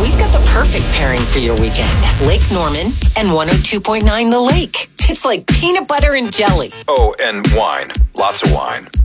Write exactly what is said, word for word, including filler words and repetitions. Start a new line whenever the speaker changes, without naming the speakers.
we've got the perfect pairing for your weekend. Lake Norman and one oh two point nine The Lake. It's like peanut butter and jelly.
Oh, and wine. Lots of wine.